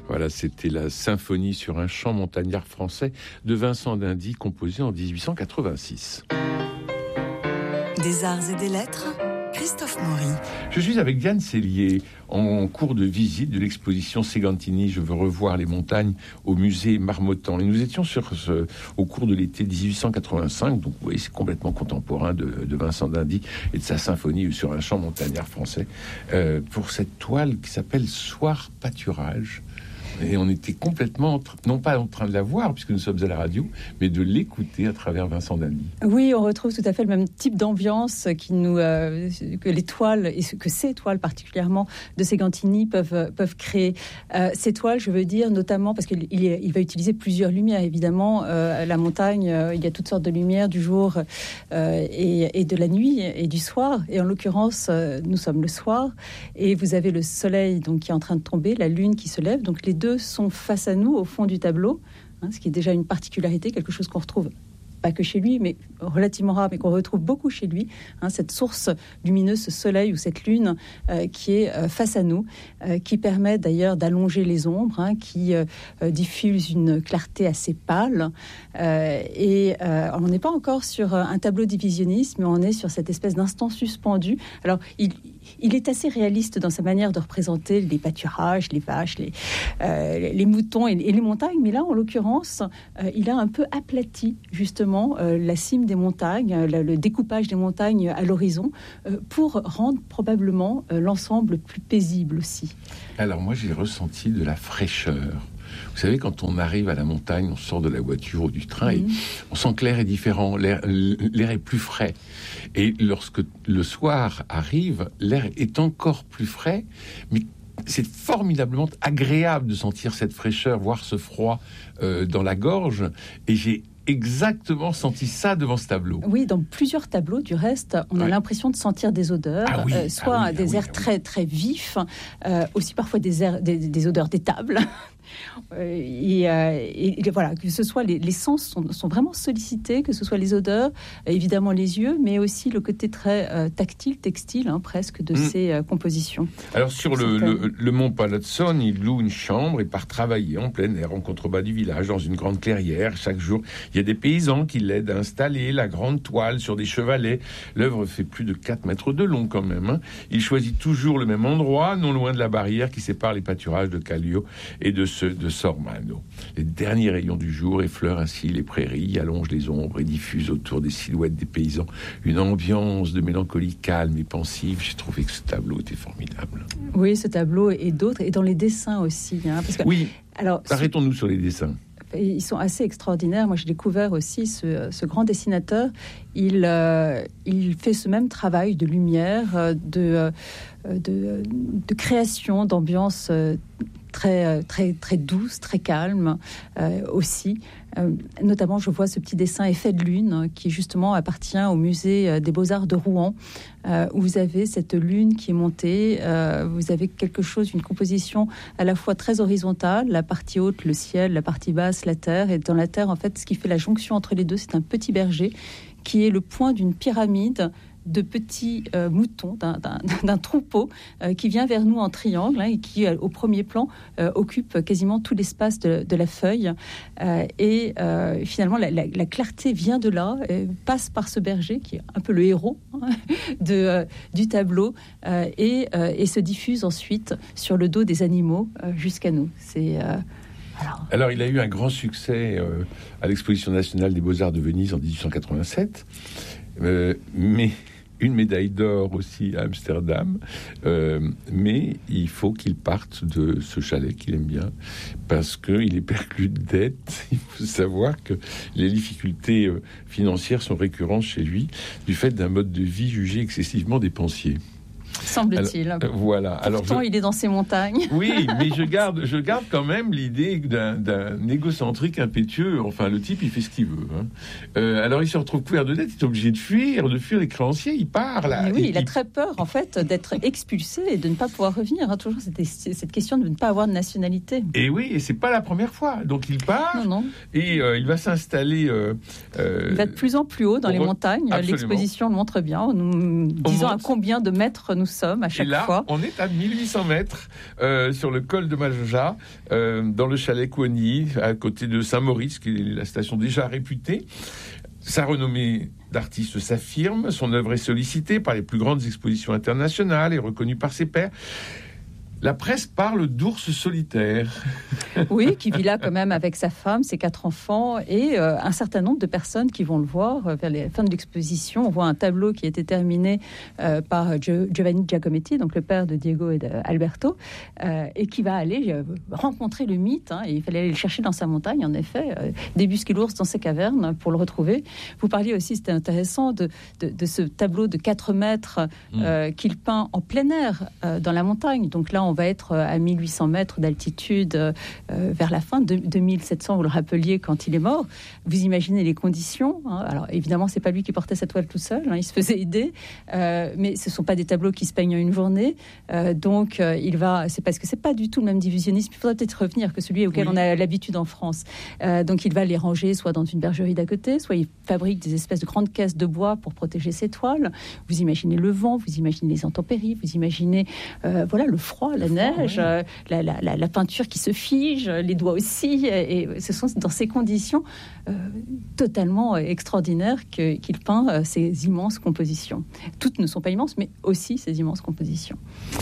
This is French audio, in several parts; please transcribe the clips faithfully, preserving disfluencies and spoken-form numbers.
Voilà, c'était la symphonie sur un chant montagnard français de Vincent d'Indy, composée en dix-huit cent quatre-vingt-six. Des arts et des lettres, Christophe Maury. Je suis avec Diane Cellier en cours de visite de l'exposition Segantini. Je veux revoir les montagnes au musée Marmottan. Et nous étions sur ce, au cours de l'été dix-huit cent quatre-vingt-cinq. Donc, vous voyez, c'est complètement contemporain de, de Vincent d'Indy et de sa symphonie sur un chant montagnard français. Euh, pour cette toile qui s'appelle Soir pâturage. Et on était complètement, non pas en train de la voir, puisque nous sommes à la radio, mais de l'écouter à travers Vincent d'Indy. Oui, on retrouve tout à fait le même type d'ambiance qui nous, euh, que les toiles, et que ces toiles particulièrement de Segantini peuvent, peuvent créer. Euh, ces toiles, je veux dire, notamment, parce qu'il il va utiliser plusieurs lumières, évidemment. Euh, la montagne, euh, il y a toutes sortes de lumières du jour euh, et, et de la nuit et du soir. Et en l'occurrence, euh, nous sommes le soir, et vous avez le soleil donc, qui est en train de tomber, la lune qui se lève, donc les deux sont face à nous au fond du tableau, hein, ce qui est déjà une particularité, quelque chose qu'on retrouve pas que chez lui, mais relativement rare, mais qu'on retrouve beaucoup chez lui, hein, cette source lumineuse, ce soleil ou cette lune euh, qui est euh, face à nous, euh, qui permet d'ailleurs d'allonger les ombres, hein, qui euh, diffuse une clarté assez pâle. Euh, et euh, on n'est pas encore sur un tableau divisionniste, mais on est sur cette espèce d'instant suspendu. Alors, il, il est assez réaliste dans sa manière de représenter les pâturages, les vaches, les, euh, les moutons et, et les montagnes, mais là, en l'occurrence, euh, il a un peu aplati, justement, Euh, la cime des montagnes, euh, le découpage des montagnes à l'horizon, euh, pour rendre probablement euh, l'ensemble plus paisible aussi. Alors moi j'ai ressenti de la fraîcheur. Vous savez, quand on arrive à la montagne, on sort de la voiture ou du train, mmh. et on sent que l'air est différent, l'air, l'air est plus frais. Et lorsque le soir arrive, l'air est encore plus frais, mais c'est formidablement agréable de sentir cette fraîcheur, voir ce froid euh, dans la gorge. Et j'ai exactement senti ça devant ce tableau. Oui, dans plusieurs tableaux, du reste, on a ouais. l'impression de sentir des odeurs, ah oui, euh, soit ah oui, des ah airs oui, très, très vifs, euh, aussi parfois des, airs, des, des odeurs d'étable. Et, euh, et, et voilà, que ce soit les, les sens sont, sont vraiment sollicités, que ce soit les odeurs, évidemment les yeux, mais aussi le côté très euh, tactile, textile, hein, presque de mmh. ces euh, compositions. Alors sur le, le, le mont Palazzone, il loue une chambre et part travailler en plein air en contrebas du village, dans une grande clairière. Chaque jour, il y a des paysans qui l'aident à installer la grande toile sur des chevalets. L'œuvre fait plus de quatre mètres de long quand même. Hein. Il choisit toujours le même endroit, non loin de la barrière qui sépare les pâturages de Callio et de ceux de Sormano. Les derniers rayons du jour effleurent ainsi les prairies, allongent les ombres et diffusent autour des silhouettes des paysans une ambiance de mélancolie calme et pensive. J'ai trouvé que ce tableau était formidable. Oui, ce tableau et d'autres, et dans les dessins aussi. Hein, parce que, oui, alors, arrêtons-nous sur les dessins. Ils sont assez extraordinaires. Moi, j'ai découvert aussi ce, ce grand dessinateur. Il, euh, il fait ce même travail de lumière, de, de, de création, d'ambiance euh, très, très, très douce, très calme euh, aussi. Euh, notamment, je vois ce petit dessin Effet de lune, hein, qui justement appartient au musée des Beaux-Arts de Rouen, euh, où vous avez cette lune qui est montée. Euh, vous avez quelque chose, une composition à la fois très horizontale, la partie haute, le ciel, la partie basse, la terre. Et dans la terre, en fait, ce qui fait la jonction entre les deux, c'est un petit berger qui est le point d'une pyramide de petits euh, moutons, d'un, d'un, d'un troupeau euh, qui vient vers nous en triangle, hein, et qui, euh, au premier plan, euh, occupe quasiment tout l'espace de, de la feuille. Euh, et euh, finalement, la, la, la clarté vient de là, euh, passe par ce berger, qui est un peu le héros, hein, de, euh, du tableau, euh, et, euh, et se diffuse ensuite sur le dos des animaux euh, jusqu'à nous. C'est... Euh, Alors... Alors, il a eu un grand succès euh, à l'Exposition nationale des Beaux-Arts de Venise en dix-huit cent quatre-vingt-sept, euh, mais une médaille d'or aussi à Amsterdam, euh, mais il faut qu'il parte de ce chalet qu'il aime bien, parce qu'il est perclus de dettes. Il faut savoir que les difficultés euh, financières sont récurrentes chez lui, du fait d'un mode de vie jugé excessivement dépensier. Semble-t-il. Alors, voilà. Alors, pourtant, je... il est dans ces montagnes. Oui, mais je garde, je garde quand même l'idée d'un, d'un égocentrique impétueux. Enfin, le type, il fait ce qu'il veut. Hein. Euh, alors, il se retrouve couvert de dettes, il est obligé de fuir, de fuir les créanciers. Il part là. Mais oui, et, il a il... très peur, en fait, d'être expulsé et de ne pas pouvoir revenir. Hein. Toujours cette, cette question de ne pas avoir de nationalité. Et oui, et c'est pas la première fois. Donc, il part. Non, non. Et euh, il va s'installer. Euh, euh, il va de plus en plus haut dans les re... montagnes. Absolument. L'exposition le montre bien, en nous disant à combien de mètres nous sommes à chaque et là, fois. On est à mille huit cents mètres euh, sur le col de Majoja, euh, dans le chalet Kouani, à côté de Saint-Maurice, qui est la station déjà réputée. Sa renommée d'artiste s'affirme, son œuvre est sollicitée par les plus grandes expositions internationales et reconnue par ses pairs. La presse parle d'ours solitaire. Oui, qui vit là quand même avec sa femme, ses quatre enfants et euh, un certain nombre de personnes qui vont le voir euh, vers la fin de l'exposition. On voit un tableau qui a été terminé euh, par Gio- Giovanni Giacometti, donc le père de Diego et d'Alberto, euh, et qui va aller euh, rencontrer le mythe. Hein, et il fallait aller le chercher dans sa montagne, en effet, euh, débusquer l'ours dans ses cavernes pour le retrouver. Vous parliez aussi, c'était intéressant, de, de, de ce tableau de quatre mètres euh, mmh. qu'il peint en plein air euh, dans la montagne. Donc là, on va être à mille huit cents mètres d'altitude euh, vers la fin, de, deux mille sept cents, vous le rappeliez, quand il est mort. Vous imaginez les conditions. Hein. Alors évidemment, c'est pas lui qui portait sa toile tout seul, hein, il se faisait aider, euh, mais ce sont pas des tableaux qui se peignent en une journée. Euh, donc euh, il va, c'est parce que c'est pas du tout le même divisionnisme. Il faudrait peut-être revenir que celui auquel oui. on a l'habitude en France. Euh, donc il va les ranger soit dans une bergerie d'à côté, soit il fabrique des espèces de grandes caisses de bois pour protéger ses toiles. Vous imaginez le vent, vous imaginez les intempéries, vous imaginez euh, voilà le froid, la neige. Oui. Euh, la, la, la, la peinture qui se fige, les doigts aussi, et, et ce sont dans ces conditions euh, totalement extraordinaires que, qu'il peint euh, ces immenses compositions. Toutes ne sont pas immenses, mais aussi ces immenses compositions.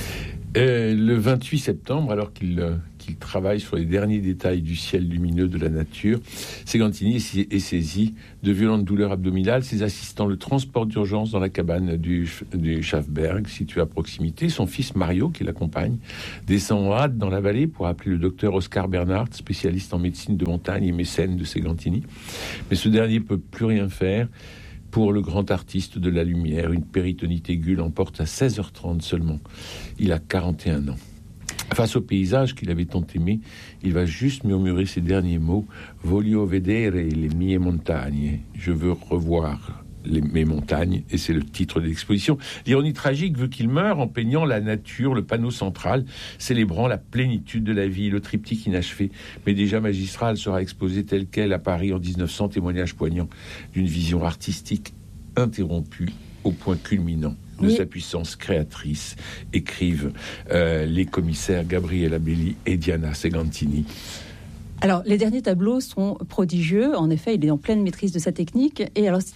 Et le vingt-huit septembre, alors qu'il, euh, qu'il travaille sur les derniers détails du ciel lumineux de la nature, Segantini est, est saisi de violentes douleurs abdominales. Ses assistants le transportent d'urgence dans la cabane du, du Schafberg, située à proximité. Son fils Mario, qui l'accompagne, descend en hâte dans la vallée pour appeler le docteur Oscar Bernhardt, spécialiste en médecine de montagne et mécène de Segantini. Mais ce dernier ne peut plus rien faire pour le grand artiste de la lumière. Une péritonite aiguë l'emporte à seize heures trente seulement. Il a quarante et un ans. Face au paysage qu'il avait tant aimé, il va juste murmurer ces derniers mots « Voglio vedere le mie montagne ». Je veux revoir les, mes montagnes, et c'est le titre de l'exposition. L'ironie tragique veut qu'il meure en peignant la nature, le panneau central, célébrant la plénitude de la vie. Le triptyque inachevé, mais déjà magistral, sera exposé tel quel à Paris en dix-neuf cents, témoignage poignant d'une vision artistique interrompue au point culminant de oui. sa puissance créatrice, écrivent euh, les commissaires Gabriella Belli et Diana Segantini. Alors, les derniers tableaux sont prodigieux. En effet, il est en pleine maîtrise de sa technique. Et alors,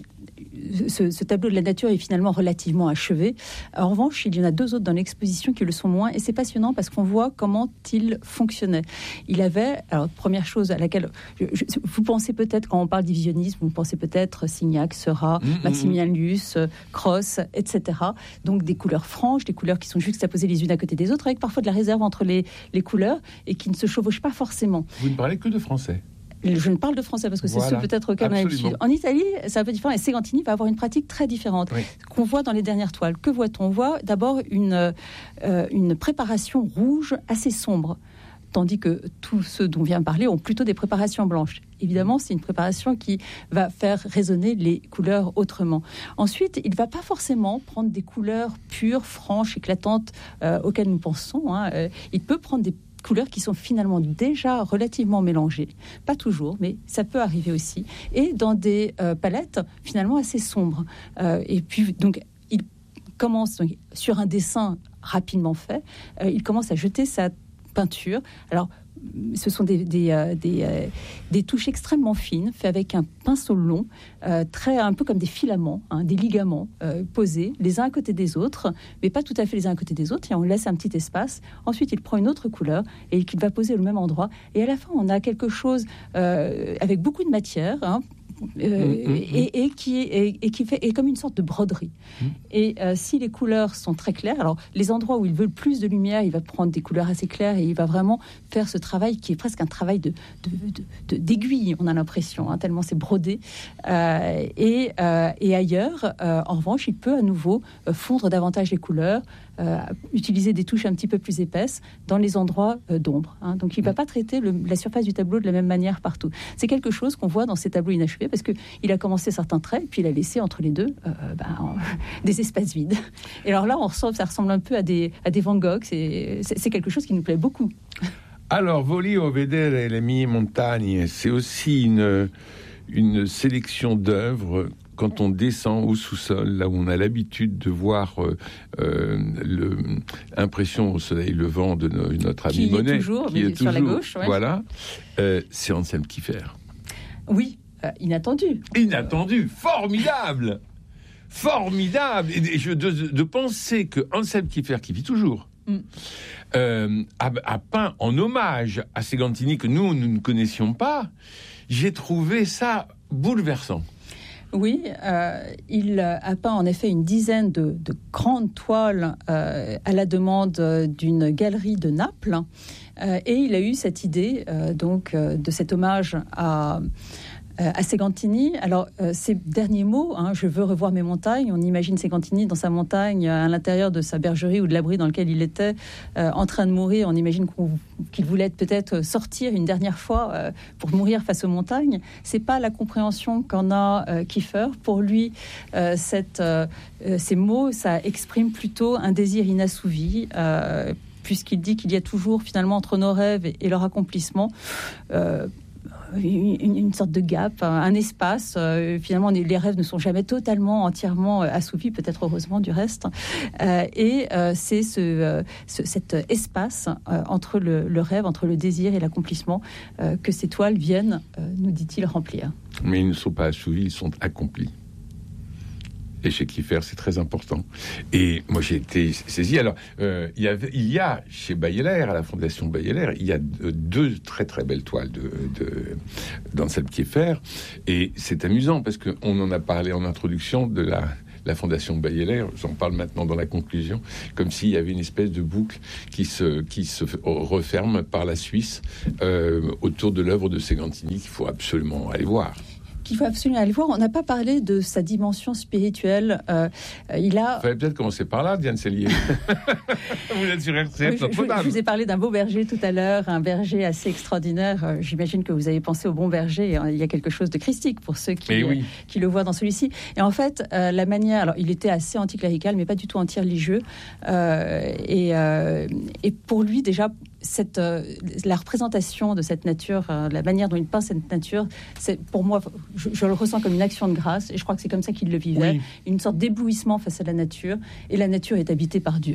ce, ce tableau de la nature est finalement relativement achevé. En revanche, il y en a deux autres dans l'exposition qui le sont moins. Et c'est passionnant parce qu'on voit comment il fonctionnait. Il avait, alors, première chose à laquelle je, je, vous pensez peut-être, quand on parle divisionnisme, vous pensez peut-être Signac, Seurat, mmh, Maximilien mmh. Luce, Cross, et cetera. Donc des couleurs franches, des couleurs qui sont juxtaposées les unes à côté des autres, avec parfois de la réserve entre les, les couleurs et qui ne se chevauchent pas forcément. Vous ne parlez que de français. Je ne parle de français parce que c'est voilà, ceux peut-être auxquels on a l'habitude. En Italie, c'est un peu différent et Segantini va avoir une pratique très différente oui. qu'on voit dans les dernières toiles. Que voit-on ? On voit d'abord une, euh, une préparation rouge assez sombre, tandis que tous ceux dont on vient parler ont plutôt des préparations blanches. Évidemment, c'est une préparation qui va faire résonner les couleurs autrement. Ensuite, il ne va pas forcément prendre des couleurs pures, franches, éclatantes euh, auxquelles nous pensons. Hein. Euh, il peut prendre des couleurs qui sont finalement déjà relativement mélangées. Pas toujours, mais ça peut arriver aussi. Et dans des euh, palettes finalement assez sombres. Euh, et puis, donc, il commence donc, sur un dessin rapidement fait, euh, il commence à jeter sa peinture. Alors, ce sont des, des, euh, des, euh, des touches extrêmement fines, faites avec un pinceau long, euh, très, un peu comme des filaments, hein, des ligaments euh, posés les uns à côté des autres, mais pas tout à fait les uns à côté des autres, et on laisse un petit espace. Ensuite, il prend une autre couleur et qu'il va poser au même endroit. Et à la fin, on a quelque chose euh, avec beaucoup de matière, hein, Euh, mmh, mmh, et, et, qui, et, et qui fait est comme une sorte de broderie. Mmh. Et euh, si les couleurs sont très claires, alors les endroits où il veut le plus de lumière, il va prendre des couleurs assez claires et il va vraiment faire ce travail qui est presque un travail de, de, de, de, d'aiguille, on a l'impression, hein, tellement c'est brodé. Euh, et, euh, et ailleurs, euh, en revanche, il peut à nouveau euh, fondre davantage les couleurs, euh, utiliser des touches un petit peu plus épaisses dans les endroits euh, d'ombre. Hein. Donc il ne va pas traiter le, la surface du tableau de la même manière partout. C'est quelque chose qu'on voit dans ces tableaux inachevés, parce qu'il a commencé certains traits, puis il a laissé entre les deux euh, ben, des espaces vides. Et alors là, on ressent, ça ressemble un peu à des, à des Van Gogh. C'est, c'est, c'est quelque chose qui nous plaît beaucoup. Alors, Voglio vedere le mie montagne, c'est aussi une, une sélection d'œuvres quand on descend au sous-sol, là où on a l'habitude de voir euh, euh, le, Impression au soleil levant de no, notre ami qui Monet, est toujours, qui est sur toujours, la gauche, ouais. Voilà, euh, c'est Anselme Kiefer. Oui, euh, inattendu. Inattendu, formidable, formidable. Et je, de, de penser que Anselme Kiefer, qui vit toujours, mm. euh, a, a peint en hommage à Segantini que nous, nous ne connaissions pas, j'ai trouvé ça bouleversant. Oui, euh, il a peint en effet une dizaine de, de grandes toiles euh, à la demande d'une galerie de Naples, euh, et il a eu cette idée euh, donc euh, de cet hommage à à Segantini. Alors, euh, ces derniers mots, hein, je veux revoir mes montagnes, on imagine Segantini dans sa montagne, à l'intérieur de sa bergerie ou de l'abri dans lequel il était, euh, en train de mourir. On imagine qu'on, qu'il voulait peut-être sortir une dernière fois euh, pour mourir face aux montagnes. C'est pas la compréhension qu'en a euh, Kiefer. Pour lui, euh, cette, euh, ces mots, ça exprime plutôt un désir inassouvi, euh, puisqu'il dit qu'il y a toujours, finalement, entre nos rêves et, et leur accomplissement, euh, Une, une sorte de gap, un espace. Euh, finalement, les rêves ne sont jamais totalement, entièrement assouvis, peut-être heureusement du reste. Euh, et euh, c'est ce, euh, ce, cet espace euh, entre le, le rêve, entre le désir et l'accomplissement euh, que ces toiles viennent, euh, nous dit-il, remplir. Mais ils ne sont pas assouvis, ils sont accomplis. Et chez Kiefer, c'est très important. Et moi, j'ai été saisi. Alors, euh, il, y avait, il y a chez Bayeler, à la Fondation Bayeler, il y a deux très très belles toiles de, de, d'Anselme Kiefer. Et c'est amusant parce qu'on en a parlé en introduction de la, la Fondation Bayeler. J'en parle maintenant dans la conclusion, comme s'il y avait une espèce de boucle qui se, qui se referme par la Suisse euh, autour de l'œuvre de Segantini qu'il faut absolument aller voir. Il faut absolument aller voir. On n'a pas parlé de sa dimension spirituelle. Euh, il a. Il fallait peut-être commencer par là, Diane Sellier. Vous êtes sur R C F, je, je, je vous ai parlé d'un beau berger tout à l'heure, un berger assez extraordinaire. Euh, j'imagine que vous avez pensé au bon berger. Il y a quelque chose de christique pour ceux qui, oui. euh, qui le voient dans celui-ci. Et en fait, euh, la manière. Alors, il était assez anticlérical, mais pas du tout anti-religieux. Euh, et, euh, et pour lui, déjà. Cette, euh, la représentation de cette nature, euh, la manière dont il peint cette nature, c'est pour moi, je, je le ressens comme une action de grâce, et je crois que c'est comme ça qu'il le vivait, oui. Une sorte d'éblouissement face à la nature, et la nature est habitée par Dieu.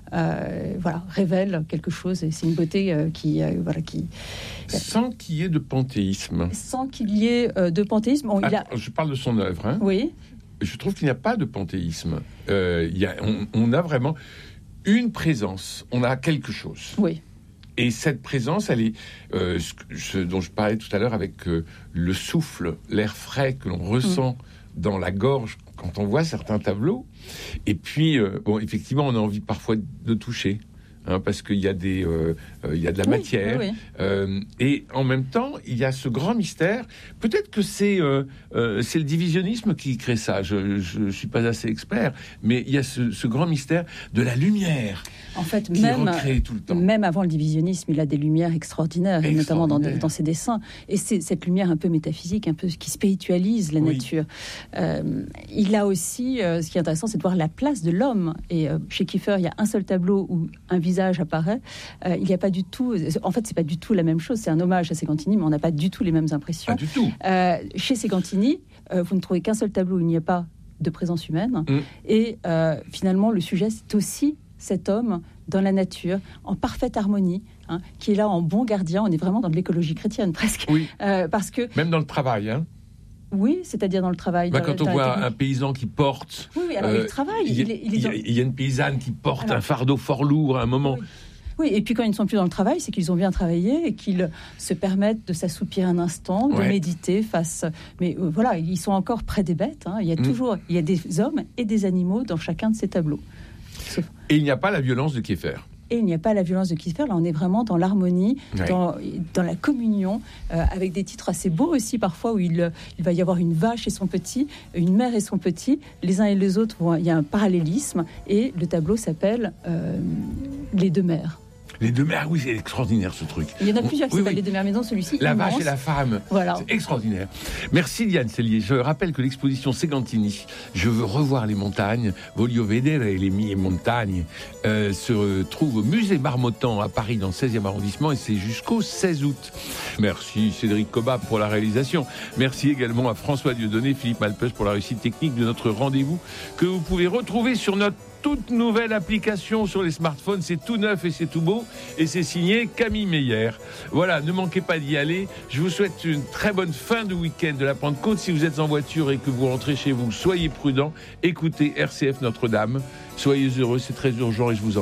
Euh, voilà, révèle quelque chose, et c'est une beauté euh, qui, euh, voilà, qui. Sans qu'il y ait de panthéisme. Sans qu'il y ait euh, de panthéisme. Bon, il a... Je parle de son œuvre. Hein. Oui. Je trouve qu'il n'y a pas de panthéisme. Euh, il y a, on, on a vraiment une présence. On a quelque chose. Oui. Et cette présence, elle est euh, ce, ce dont je parlais tout à l'heure avec euh, le souffle, l'air frais que l'on ressent mmh. dans la gorge quand on voit certains tableaux. Et puis, euh, bon, effectivement, on a envie parfois de toucher. Hein, parce qu'il y a des, euh, euh, il y a de la oui, matière, oui, oui. Euh, et en même temps, il y a ce grand mystère. Peut-être que c'est, euh, euh, c'est le divisionnisme qui crée ça. Je ne suis pas assez expert, mais il y a ce, ce grand mystère de la lumière. En fait, qui même, est recréée tout le temps. Même avant le divisionnisme, il a des lumières extraordinaires, et notamment dans, dans ses dessins. Et c'est cette lumière un peu métaphysique, un peu qui spiritualise la oui. nature. Euh, il a aussi, euh, ce qui est intéressant, c'est de voir la place de l'homme. Et euh, chez Kiefer, il y a un seul tableau où un visage apparaît. Euh, il n'y a pas du tout. En fait, c'est pas du tout la même chose. C'est un hommage à Segantini, mais on n'a pas du tout les mêmes impressions. Pas du tout. Euh, chez Segantini, euh, vous ne trouvez qu'un seul tableau où il n'y a pas de présence humaine. Mm. Et euh, finalement, le sujet, c'est aussi cet homme dans la nature, en parfaite harmonie, hein, qui est là en bon gardien. On est vraiment dans de l'écologie chrétienne, presque. Oui. Euh, parce que même dans le travail, hein. Oui, c'est-à-dire dans le travail. Bah, dans, quand on voit un paysan qui porte... Oui, oui alors euh, il travaille. Il y, a, il, est dans... il y a une paysanne qui porte alors, un fardeau fort lourd à un moment. Oui. Oui, et puis quand ils ne sont plus dans le travail, c'est qu'ils ont bien travaillé et qu'ils se permettent de s'assoupir un instant, de ouais. méditer face... Mais euh, voilà, ils sont encore près des bêtes. Hein. Il y a mmh. toujours il y a des hommes et des animaux dans chacun de ces tableaux. Sauf... Et il n'y a pas la violence de Kiefer. Et il n'y a pas la violence de Kiefer. Là, on est vraiment dans l'harmonie, ouais. dans, dans la communion, euh, avec des titres assez beaux aussi, parfois, où il, il va y avoir une vache et son petit, une mère et son petit. Les uns et les autres, vont, il y a un parallélisme. Et le tableau s'appelle euh, « Les deux mères ». Les deux mers, oui, c'est extraordinaire ce truc. Il y en a plusieurs qui oui, s'appellent oui. Les deux mers, mais non, celui-ci. La immense. vache et la femme. Voilà. C'est extraordinaire. Merci Diane Cellier. Je rappelle que l'exposition Segantini, je veux revoir les montagnes, voglio vedere le mie montagne, euh, se trouve au musée Marmottan à Paris dans le seizième arrondissement et c'est jusqu'au seize août. Merci Cédric Cobab pour la réalisation. Merci également à François Dieudonné, Philippe Malpeche pour la réussite technique de notre rendez-vous que vous pouvez retrouver sur notre toute nouvelle application sur les smartphones. C'est tout neuf et c'est tout beau et c'est signé Camille Meyer. Voilà, ne manquez pas d'y aller. Je vous souhaite une très bonne fin de week-end de la Pentecôte. Si vous êtes en voiture et que vous rentrez chez vous, soyez prudents. Écoutez R C F Notre-Dame. Soyez heureux, c'est très urgent et je vous en